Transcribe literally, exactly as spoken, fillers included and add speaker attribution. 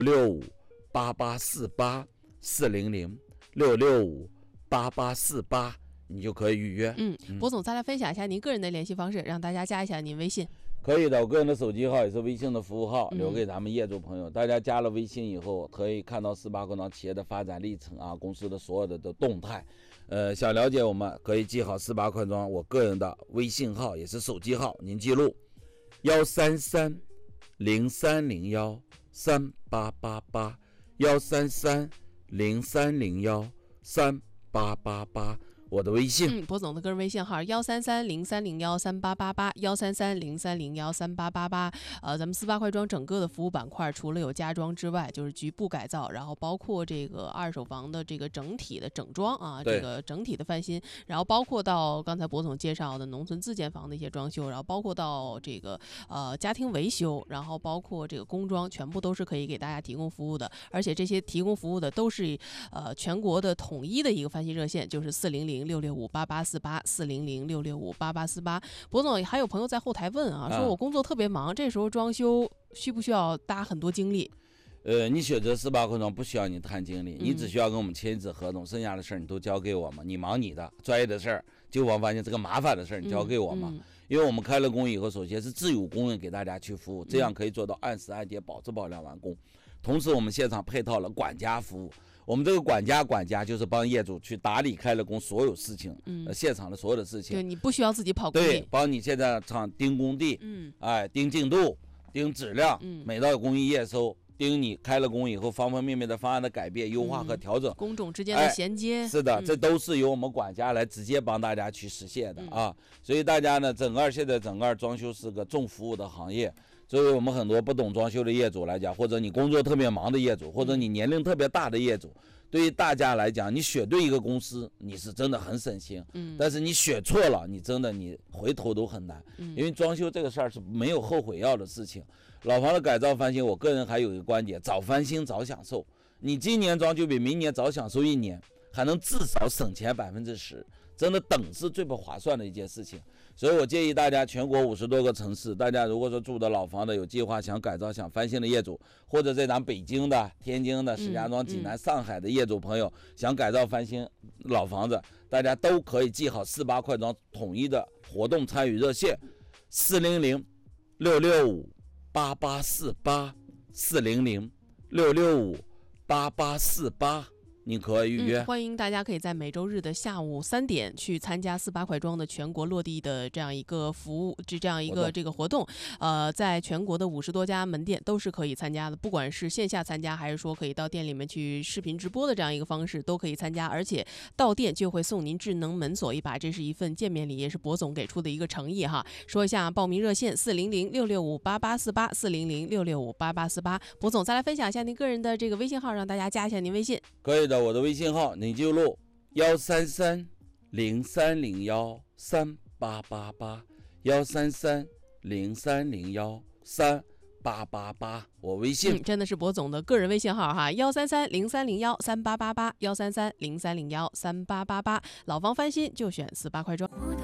Speaker 1: 六五八八四八四零零六六五八八四八，你就可以预约。
Speaker 2: 嗯，博总再来分享一下您个人的联系方式，让大家加一下您微信。
Speaker 1: 可以的，我个人的手机号也是微信的服务号，留给咱们业主朋友。嗯、大家加了微信以后，可以看到四八课堂企业的发展历程啊，公司的所有的的动态。呃，想了解我们，可以记好四八课堂我个人的微信号，也是手机号，您记录幺三三零三零幺三八八八幺三三零三零幺三八八八。我的微信，
Speaker 2: 嗯，博总的个人微信号幺三三零三零幺三八八八幺三三零三零幺三八八八。呃，咱们四八快装整个的服务板块，除了有家装之外，就是局部改造，然后包括这个二手房的这个整体的整装啊，这个整体的翻新，然后包括到刚才博总介绍的农村自建房的一些装修，然后包括到这个呃家庭维修，然后包括这个工装，全部都是可以给大家提供服务的。而且这些提供服务的都是呃全国的统一的一个翻新热线，就是四零零六六五八八四八四零零六六五八八四八。博总，还有朋友在后台问啊，说我工作特别忙，这时候装修需不需要搭很多精力？
Speaker 1: 呃，你选择四八课堂不需要你谈经理，你只需要跟我们签一纸合同，剩下的事儿你都交给我们，你忙你的专业的事儿，就我发现这个麻烦的事儿你交给我们、嗯嗯、因为我们开了工以后，首先是自有工人给大家去服务，这样可以做到按时按点保质保量完工。同时我们现场配套了管家服务，我们这个管家管家就是帮业主去打理开了工所有事情、嗯呃、现场的所有的事情，
Speaker 2: 对，你不需要自己跑工地，
Speaker 1: 对，帮你现在场盯工地，嗯，哎，盯进度，盯质量，嗯，每到工艺验收，盯你开了工以后方方面面的方案的改变、优化和调整，嗯、
Speaker 2: 工种之间的衔接、
Speaker 1: 哎，是的、嗯，这都是由我们管家来直接帮大家去实现的、嗯、啊。所以大家呢，整个现在整个装修是个重服务的行业。作为我们很多不懂装修的业主来讲，或者你工作特别忙的业主，或者你年龄特别大的业主，对于大家来讲，你选对一个公司，你是真的很省心。嗯，但是你选错了，你真的你回头都很难。嗯，因为装修这个事儿是没有后悔药的事情。老房的改造翻新，我个人还有一个观点：早翻新早享受。你今年装修比明年早享受一年，还能至少省钱百分之十。真的等是最不划算的一件事情，所以我建议大家，全国五十多个城市，大家如果说住的老房的有计划想改造想翻新的业主，或者在咱北京的、天津的、石家庄、济南、上海的业主朋友想改造翻新老房子，大家都可以记好四八快装统一的活动参与热线：四零零六六五八八四八四零零六六五八八四八。你可以预约、
Speaker 2: 嗯、欢迎大家可以在每周日的下午三点去参加四八快装的全国落地的这样一个服务，这样一个这个活动。呃，在全国的五十多家门店都是可以参加的，不管是线下参加，还是说可以到店里面去视频直播的这样一个方式，都可以参加。而且到店就会送您智能门锁一把，这是一份见面礼，也是博总给出的一个诚意哈。说一下报名热线：四零零六六五八八四八四零零六六五八八四八。博总再来分享一下您个人的这个微信号，让大家加一下您微信。
Speaker 1: 可以的。我的微信号你记录幺三三零三零幺三八八八幺三三零三零幺三八八八，我微信、
Speaker 2: 嗯、真的是博总的个人微信号哈，幺三三零三零幺三八八八幺三三零三零幺三八八八，老房翻新就选四八快装。